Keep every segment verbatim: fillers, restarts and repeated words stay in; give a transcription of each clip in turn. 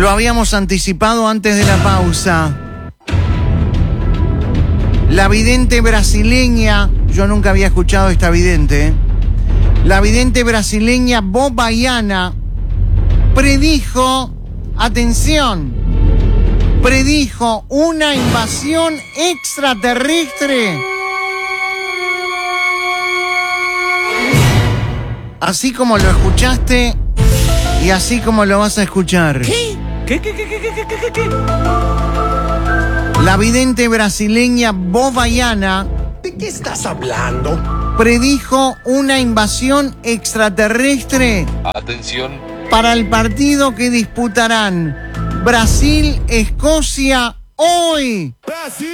Lo habíamos anticipado antes de la pausa. La vidente brasileña, yo nunca había escuchado esta vidente, ¿eh? La vidente brasileña Bobayana predijo, atención, predijo una invasión extraterrestre. Así como lo escuchaste y así como lo vas a escuchar. ¿Qué? ¿Qué, qué, qué, qué, qué, qué, qué? La vidente brasileña Bobayana, ¿De qué estás hablando? predijo una invasión extraterrestre. Atención. Para el partido que disputarán Brasil-Escocia hoy. ¡Brasil!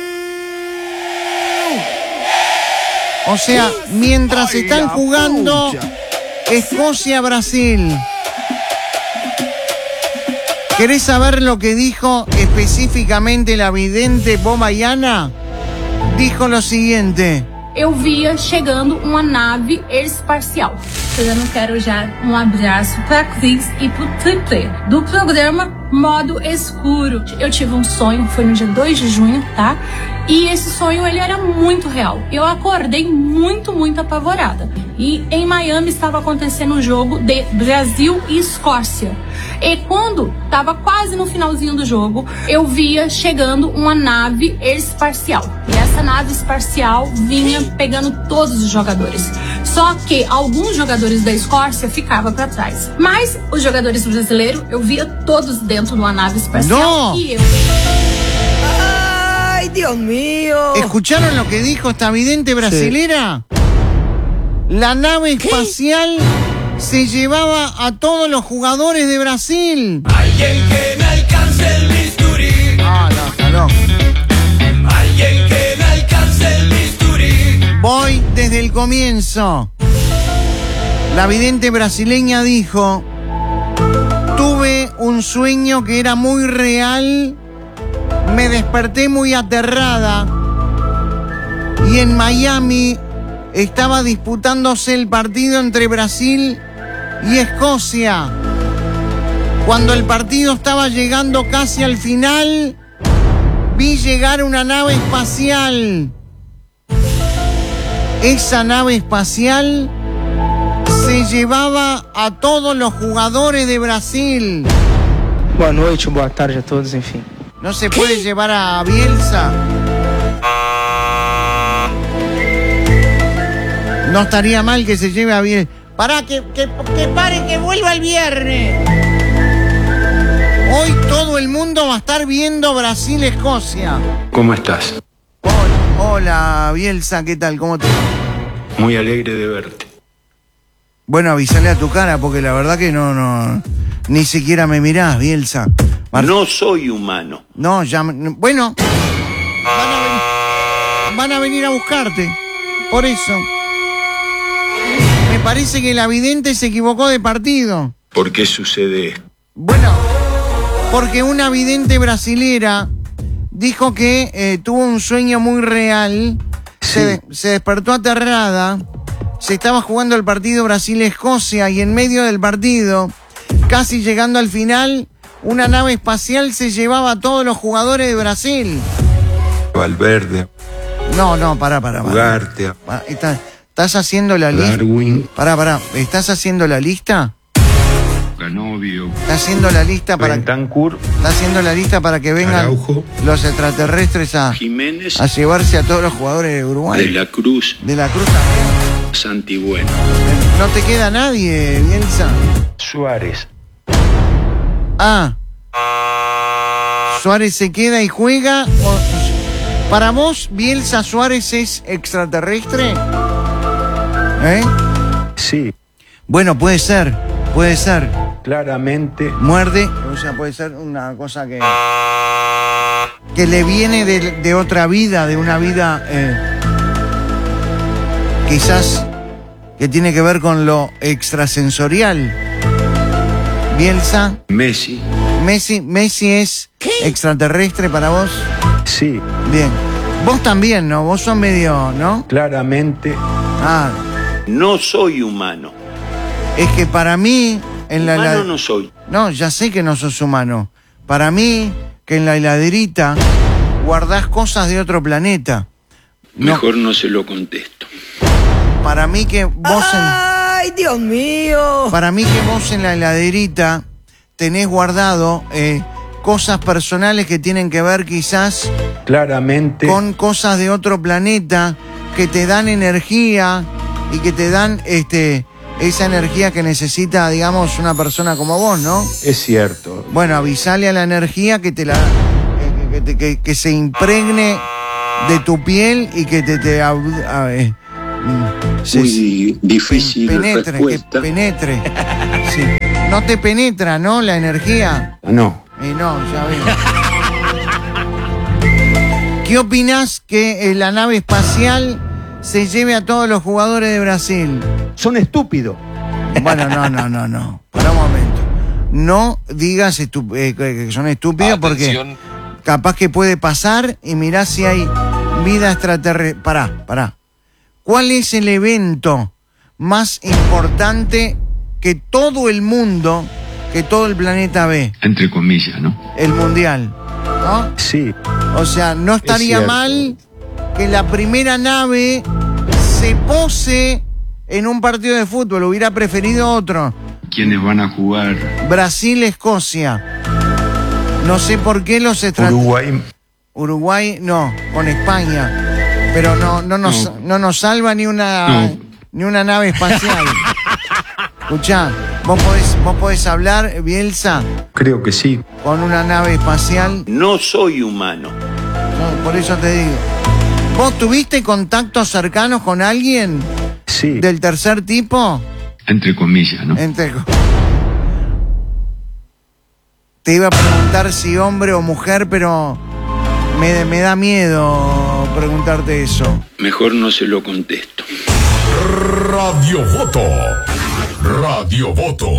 O sea, mientras están jugando Escocia-Brasil. ¿Querés saber lo que dijo específicamente la vidente Bobayana? Dijo lo siguiente. Eu via chegando uma nave espacial. Eu não quero já um abraço para Cris e pro Triple do programa Modo Escuro. Eu tive um sonho, foi no dia dois de junho, tá? E esse sonho, ele era muito real. Eu acordei muito, muito apavorada. E em Miami estava acontecendo um jogo de Brasil e Escócia. E quando estava quase no finalzinho do jogo, eu via chegando uma nave espacial. E essa nave espacial vinha pegando todos os jogadores. Só que alguns jogadores da Escócia ficavam para trás. Mas os jogadores brasileiros, eu via todos dentro de uma nave espacial. No. E eu... ¡Ay, Dios mío! ¿Escucharon lo que dijo esta vidente brasilera? Sí. La nave espacial se llevaba a todos los jugadores de Brasil. Alguien que me alcance el bisturí. Ah, no, está loco. Alguien que me alcance el bisturí. Voy desde el comienzo. La vidente brasileña dijo: tuve un sueño que era muy real, me desperté muy aterrada y en Miami estaba disputándose el partido entre Brasil y Escocia. Cuando el partido estaba llegando casi al final, vi llegar una nave espacial. Esa nave espacial se llevaba a todos los jugadores de Brasil. Boa noite, boa tarde a todos, enfim. ¿No se puede llevar a Bielsa? No estaría mal que se lleve a Bielsa. Pará, que, que, que pare, que vuelva el viernes. Hoy todo el mundo va a estar viendo Brasil-Escocia. ¿Cómo estás? Hola, hola, Bielsa, ¿qué tal? ¿Cómo te va? Muy alegre de verte. Bueno, avísale a tu cara, porque la verdad que no, no, ni siquiera me mirás, Bielsa. Mar- no soy humano. No, ya, bueno, van a, venir, van a venir a buscarte, por eso. Me parece que la vidente se equivocó de partido. ¿Por qué sucede esto? Bueno, porque una vidente brasilera dijo que eh, tuvo un sueño muy real, sí. se, se despertó aterrada, se estaba jugando el partido Brasil-Escocia y en medio del partido, casi llegando al final, una nave espacial se llevaba a todos los jugadores de Brasil. Valverde. No, no, pará, pará. Ugarte. pará. Está, ¿Estás haciendo la lista? Darwin. Pará, pará. ¿Estás haciendo la lista? Canovio. ¿Estás haciendo la lista para... Bentancur. ¿Estás haciendo la lista para que vengan Araujo. Los extraterrestres a... Jiménez. A llevarse a todos los jugadores de Uruguay? De la Cruz. De la Cruz también. Santibueno. No te queda nadie, Bielsa. Suárez. Ah. ¿Suárez se queda y juega? O... ¿Para vos, Bielsa, Suárez es extraterrestre? ¿Eh? Sí. Bueno, puede ser, puede ser. Claramente. Muerde, o sea, puede ser una cosa que... que le viene de, de otra vida, de una vida... Eh, quizás que tiene que ver con lo extrasensorial. Bielsa. Messi. Messi, Messi es ¿qué? Extraterrestre para vos. Sí. Bien. Vos también, ¿no? Vos sos medio, ¿no? Claramente. Ah. No soy humano. Es que para mí... En humano la, la... no soy. No, ya sé que no sos humano. Para mí, que en la heladerita guardás cosas de otro planeta. No, Mejor no se lo contesto. para mí que vos en, ¡Ay, Dios mío! para mí que vos en la heladerita tenés guardado eh, cosas personales que tienen que ver quizás Claramente. con cosas de otro planeta que te dan energía y que te dan este esa energía que necesita, digamos, una persona como vos, ¿no? Es cierto. Bueno, avisale a la energía que te la que, que, te- que- que se impregne de tu piel y que te, te au- a- eh, mm, se- Muy difícil penetre, respuesta. que penetre. Sí. No te penetra, ¿no? La energía. No. Y no, ya veo. ¿Qué opinás que eh, la nave espacial se lleve a todos los jugadores de Brasil? Son estúpidos. Bueno, no, no, no, no. Para un momento. No digas estu- eh, que son estúpidos porque capaz que puede pasar y mirá si hay vida extraterrestre. Pará, pará. ¿Cuál es el evento más importante que todo el mundo, que todo el planeta ve? Entre comillas, ¿no? El mundial, ¿no? Sí. O sea, no estaría cierto. mal que la primera nave se pose en un partido de fútbol. Hubiera preferido otro. ¿Quiénes van a jugar? Brasil-Escocia. No sé por qué los extra... Uruguay. Uruguay, no, con España. Pero no, no, nos, no. no nos salva ni una, No. ni una nave espacial. Escuchá, vos podés, vos podés hablar, Bielsa, Creo que sí. con una nave espacial. No soy humano. No, por eso te digo. ¿Vos tuviste contactos cercanos con alguien Sí. del tercer tipo? Entre comillas, ¿no? Entre... Te iba a preguntar si hombre o mujer, pero me, me da miedo preguntarte eso. Mejor no se lo contesto. Radio Voto. Radio Voto.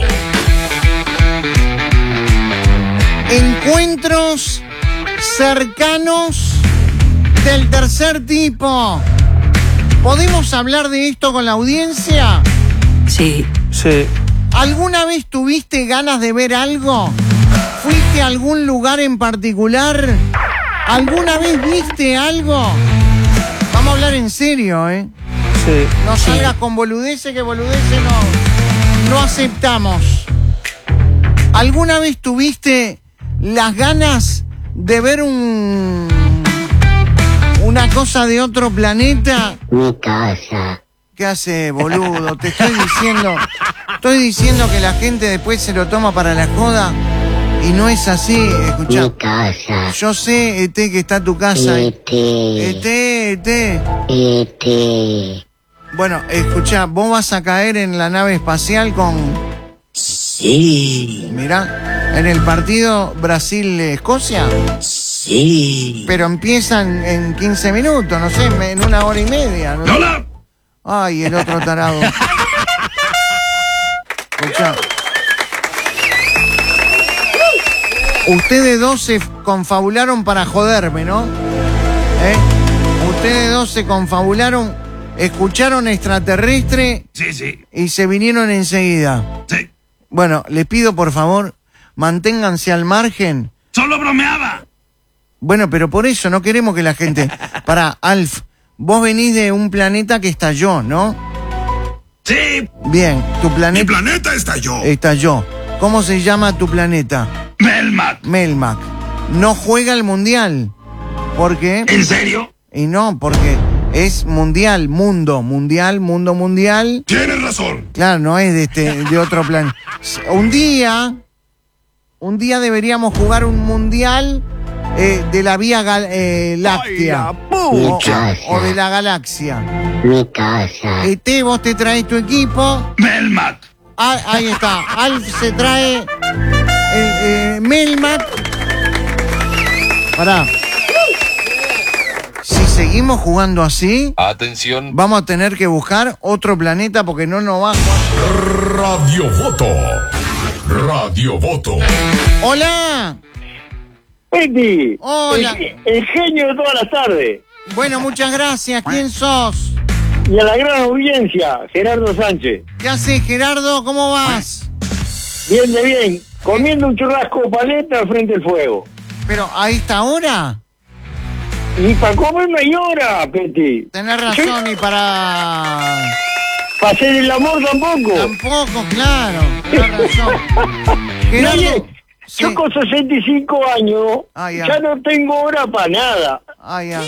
Encuentros cercanos del tercer tipo. ¿Podemos hablar de esto con la audiencia? Sí. Sí. ¿Alguna vez tuviste ganas de ver algo? ¿Fuiste a algún lugar en particular? ¿Alguna vez viste algo? Vamos a hablar en serio, ¿eh? Sí. No salgas con boludeces, que boludeces no, no aceptamos. ¿Alguna vez tuviste las ganas de ver un una cosa de otro planeta? Mi casa. ¿Qué hace, boludo? Te estoy diciendo, estoy diciendo que la gente después se lo toma para la joda y no es así. Escuchá, Mi casa. yo sé, Ete, que está tu casa. Ete. Ete, Ete. Ete. Bueno, escuchá, vos vas a caer en la nave espacial con... Sí. Mirá, en el partido Brasil-Escocia. Sí. Pero empiezan en quince minutos, no sé, en una hora y media. ¿No? ¡Hola! Ay, el otro tarado. Escuchá. Ustedes dos se confabularon para joderme, ¿no? ¿Eh? Ustedes dos se confabularon, escucharon extraterrestre Sí, sí. y se vinieron enseguida. Sí. Bueno, les pido por favor, manténganse al margen. Solo bromeaba. Bueno, pero por eso no queremos que la gente... Pará, Alf, vos venís de un planeta que estalló, ¿no? Sí. Bien, tu Mi planeta planeta estalló. estalló. ¿Cómo se llama tu planeta? Melmac. Melmac. No juega el mundial. ¿Por qué? ¿En serio? Y no, porque es mundial, mundo, mundial, mundo mundial. Tienes razón. Claro, no es de este, de otro plan. Un día, un día deberíamos jugar un mundial eh, de la Vía Gal- eh, Láctea. O, o de la galaxia. Mi casa. Este, vos te traes tu equipo. Melmac. Ah, ahí está. Alf se trae eh, eh, Melmac. Pará. Si seguimos jugando así, Atención. vamos a tener que buscar otro planeta porque no nos va a jugar. Radio Voto. Radio Voto. ¡Hola! Eddie, Hola. El, el genio de todas las tardes. Bueno, muchas gracias. ¿Quién sos? Y a la gran audiencia, Gerardo Sánchez. ¿Qué haces, Gerardo? ¿Cómo vas? Bien de bien. comiendo un churrasco de paleta frente al fuego. Pero a esta hora. Y para comer no hay hora, Peti. Tenés razón, y para... Para hacer el amor tampoco. Tampoco, claro. Tenés razón. Gerardo, Oye, sí. yo con sesenta y cinco años Ah, ya. ya no tengo hora para nada. Ah, ya.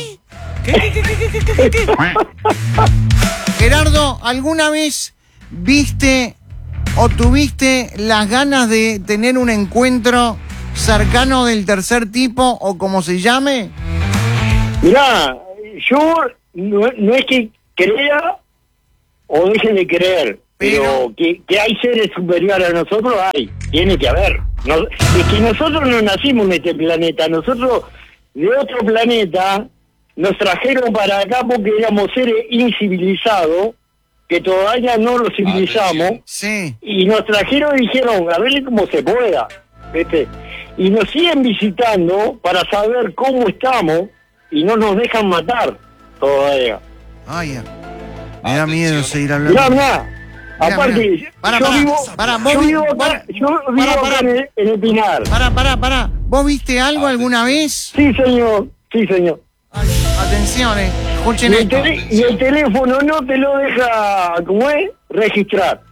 Gerardo, ¿alguna vez viste o tuviste las ganas de tener un encuentro cercano del tercer tipo o como se llame? Mirá, yo no, no es que crea o deje de creer, pero, Pero- que, que hay seres superiores a nosotros, hay, tiene que haber. No, es que nosotros no nacimos en este planeta, nosotros de otro planeta nos trajeron para acá porque éramos seres incivilizados, que todavía no los civilizamos, Sí. y nos trajeron y dijeron, a ver cómo se pueda, ¿viste? Y nos siguen visitando para saber cómo estamos y no nos dejan matar todavía. Ah, ya. Me da miedo seguir hablando. Mirá, mirá, Mirá, aparte, mirá. Pará, yo pará, vivo, pará, vos yo vi- vivo vos- acá, yo pará, vivo acá pará. en, el, en el Pinar. Pará, pará, pará. ¿Vos viste algo alguna vez? Sí, señor, sí, señor. Ay, atención, eh. Escuchen Y el, esto. tele- y el teléfono no te lo deja, ¿cómo es? Registrar.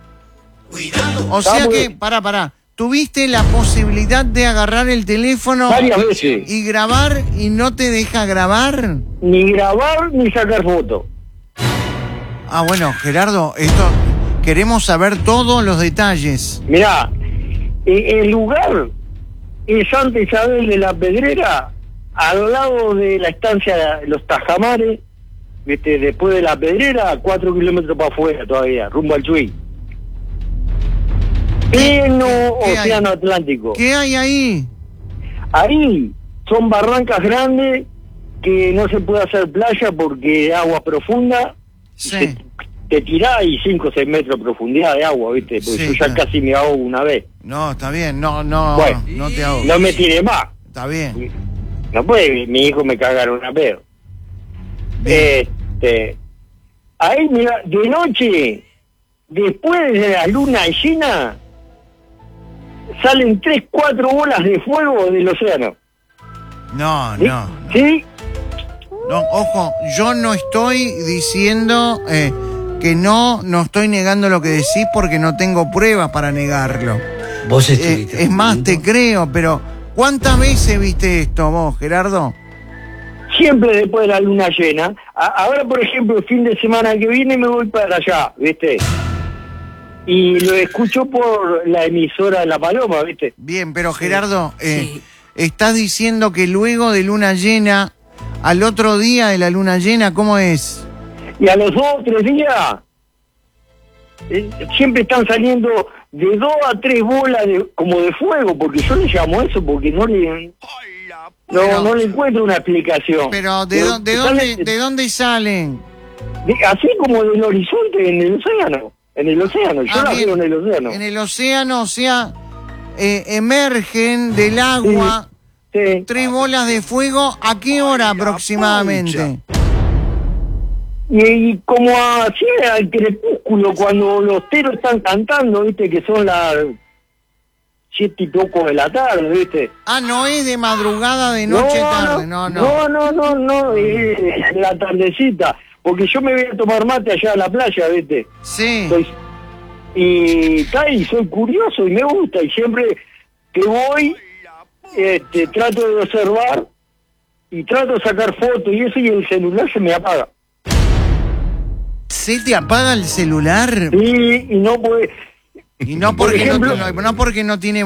O sea Estamos- que, pará, pará. ¿Tuviste la posibilidad de agarrar el teléfono Varias veces. y grabar y no te deja grabar? Ni grabar ni sacar fotos. Ah, bueno, Gerardo, esto queremos saber todos los detalles. Mirá, eh, el lugar es Santa Isabel de la Pedrera, al lado de la estancia de los Tajamares, ¿viste? Después de la Pedrera, cuatro kilómetros para afuera todavía, rumbo al Chuy. Pleno qué hay? Océano Atlántico. ¿Qué hay ahí? Ahí son barrancas grandes que no se puede hacer playa porque agua profunda. Sí. Te, te tirás y cinco o seis metros de profundidad de agua, ¿viste? Porque Sí, yo ya claro. casi me ahogo una vez. No, está bien, no, no, Bueno. no te hago. No me tiré más. Está bien. No puede, mi hijo me cagaron a pedo. Este, ahí, mira, de noche, después de la luna llena, salen tres, cuatro bolas de fuego del océano. No, ¿Sí? no. ¿Sí? No, ojo, yo no estoy diciendo eh, que no, no estoy negando lo que decís porque no tengo pruebas para negarlo. Vos Eh, estuviste. es más, te creo, pero ¿cuántas veces viste esto vos, Gerardo? Siempre después de la luna llena. A- ahora, por ejemplo, el fin de semana que viene me voy para allá, ¿viste? Y lo escucho por la emisora de La Paloma, ¿viste? Bien, pero Gerardo, eh, Sí. estás diciendo que luego de luna llena, al otro día de la luna llena, ¿cómo es? Y a los dos o tres días, eh, siempre están saliendo de dos a tres bolas de, como de fuego, porque yo le llamo eso, porque no le... No, Pero- no le encuentro una explicación. Pero ¿de, Pero dó- de sale- dónde, de dónde salen? de- así como del horizonte en el océano. En el océano, yo Ah, la bien. veo en el océano. En el océano, o sea, eh, emergen del agua Sí. tres bolas de fuego. ¿A qué hora aproximadamente? Y, y como así al crepúsculo, cuando los teros están cantando, viste, que son las siete y poco de la tarde, viste. Ah, no es de madrugada, de noche, tarde, no, no. No, no, no, no, es la tardecita. Porque yo me voy a tomar mate allá a la playa, viste. Sí. Soy- y tal, y soy curioso y me gusta. Y siempre que voy, este, trato de observar y trato de sacar fotos y eso, y el celular se me apaga. ¿Se te apaga el celular? Sí, y no puede. Y no Por porque, ejemplo- no, no porque no tiene